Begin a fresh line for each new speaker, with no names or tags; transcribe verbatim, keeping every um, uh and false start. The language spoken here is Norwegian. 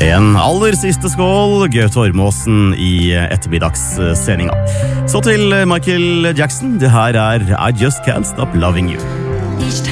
En aller siste skål, Gaute Ormåsen i ettermiddagssendinga. Så til Michael Jackson, det her er I Just Can't Stop Loving You.